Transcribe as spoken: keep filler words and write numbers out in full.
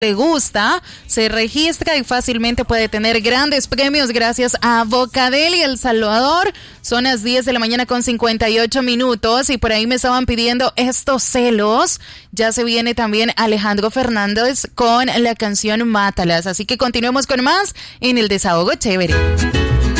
te gusta, se registra y fácilmente puede tener grandes premios gracias a Bocadeli El Salvador. Son las diez de la mañana con cincuenta y ocho minutos y por ahí me estaban pidiendo estos celos. Ya se viene también Alejandro Fernández con la canción Mátalas. Así que continuemos con más en el Desahogo Chévere.